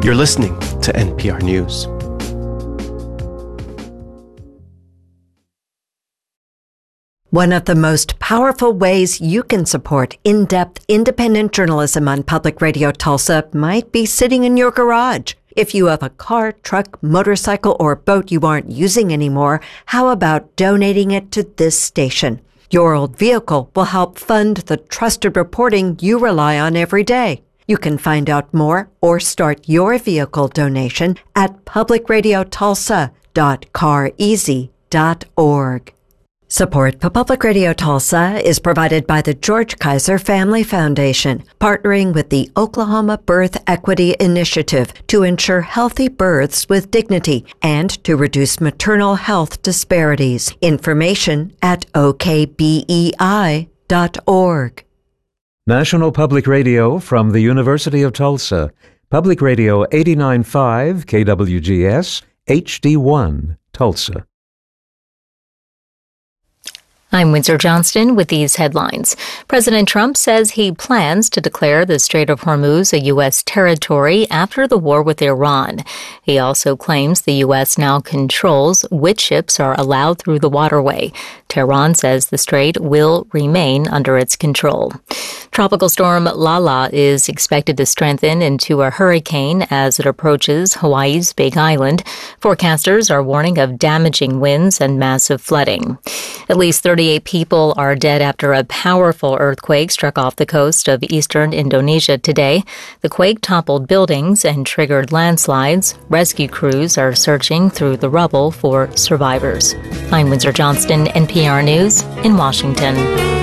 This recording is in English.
You're listening to NPR News. One of the most powerful ways you can support in-depth, independent journalism on Public Radio Tulsa might be sitting in your garage. If you have a car, truck, motorcycle, or boat you aren't using anymore, how about donating it to this station? Your old vehicle will help fund the trusted reporting you rely on every day. You can find out more or start your vehicle donation at publicradiotulsa.careasy.org. Support for Public Radio Tulsa is provided by the George Kaiser Family Foundation, partnering with the Oklahoma Birth Equity Initiative to ensure healthy births with dignity and to reduce maternal health disparities. Information at okbei.org. National Public Radio from the University of Tulsa. Public Radio 89.5 KWGS HD1 Tulsa. I'm Windsor Johnston with these headlines. President Trump says he plans to declare the Strait of Hormuz a U.S. territory after the war with Iran. He also claims the U.S. now controls which ships are allowed through the waterway. Tehran says the strait will remain under its control. Tropical storm Lala is expected to strengthen into a hurricane as it approaches Hawaii's Big Island. Forecasters are warning of damaging winds and massive flooding. At least 38 people are dead after a powerful earthquake struck off the coast of eastern Indonesia today. The quake toppled buildings and triggered landslides. Rescue crews are searching through the rubble for survivors. I'm Windsor Johnston, NPR News in Washington.